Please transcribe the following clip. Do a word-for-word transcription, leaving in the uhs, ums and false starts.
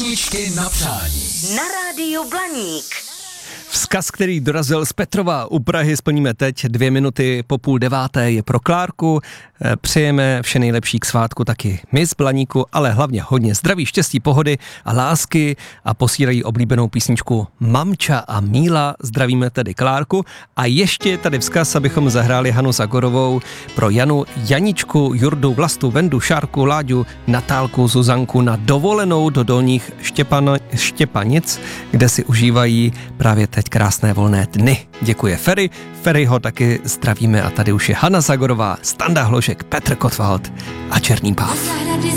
Písničky na přání. Na rádiu Blaník. Vzkaz, který dorazil z Petrova u Prahy, splníme teď. Dvě minuty po půl deváté je pro Klárku. Přejeme vše nejlepší k svátku taky my z Blaníku, ale hlavně hodně zdraví, štěstí, pohody a lásky a posílají oblíbenou písničku Mamča a Míla. Zdravíme tedy Klárku a ještě tady vzkaz, abychom zahráli Hanu Zagorovou pro Janu, Janičku, Jurdu, Vlastu, Vendu, Šárku, Láďu, Natálku, Zuzanku na dovolenou do Dolních Štěpan, Štěpanic, kde si užívají právě teď krásné volné dny. Děkuje Ferry, Ferryho taky zdravíme a tady už je Hana Zagorová, Standa Hložek, Petr Kotwald a Černý páv.